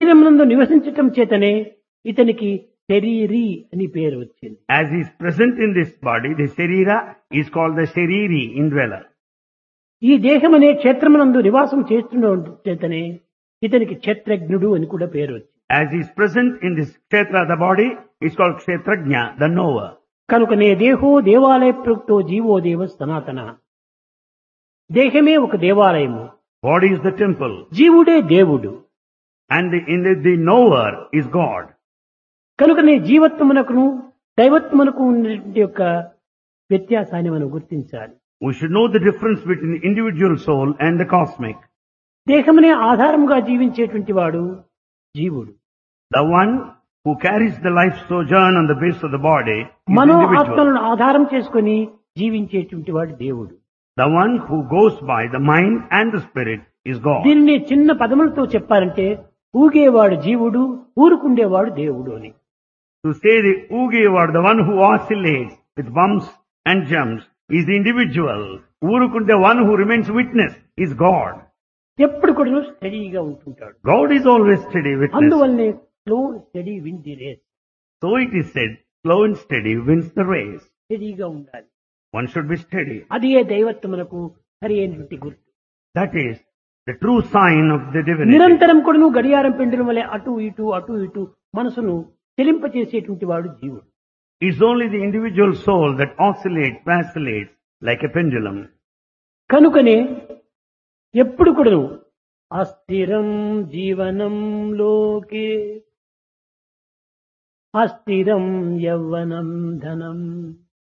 శరీరమునందు నివసించటం చేతనే ఇతనికి శరీరి అని పేరు వచ్చింది. As he is present in this body, the Sharira is called the Shariri, indweller. ఈ దేహం అనే క్షేత్రమునందు నివాసం చేస్తున్న చేతనే ఇతనికి క్షేత్రజ్ఞుడు అని కూడా పేరు వచ్చింది. As he is present in this Kshetra, the body, is called Kshetrajna, the knower. కనుకనే దేహో దేవాలయ ప్రయుక్తో జీవో దేవ సనాతన. దేహమే ఒక దేవాలయము, Body is the temple, జీవుడే దేవుడు. and the knower is God. కనుకనే జీవత్వమునకును దైవత్వమునకు ఉన్నటువంటి యొక్క వ్యత్యాసాన్ని మనం గుర్తించాలి. We should know the difference between the individual soul and the cosmic. దేహమునే ఆధారముగా జీవించేటువంటి వాడు జీవుడు. The one who carries the life sojourn on the base of the body is the Mano individual. ఆత్మలను ఆధారం చేసుకుని జీవించేటువంటి వాడు దేవుడు. The one who goes by the mind and the spirit is God. దీనిని చిన్న పదములతో చెప్పాలంటే ఊగేవాడు జీవుడు, ఊరుకుండేవాడు దేవుడు అని. To say the Ugewar, the one who oscillates with bumps and jumps, is the individual. Urukund, the one who remains witness, is God. ఎప్పుడు కూడా స్టడీగా ఉంటుంటాడు. God is always steady witness. అందువల్లనే slow study win the race. So it is said, slow and steady wins the race. స్టడీగా ఉండాలి. One should be steady. అదే దైవత్వమునకు సరి అయినటువంటి గుర్తు. That is the true sign of the divinity. నిరంతరం కూడా గడియారం పెండలం వలె అటు ఇటు మనసును చెలింపచేసేటువంటి వాడు జీవుడు. It's only the individual soul that oscillates, vacillates like a pendulum. కనుకనే ఎప్పుడు కూడా అస్థిరం జీవనం లోకే అస్థిరం యవ్వనం ధనం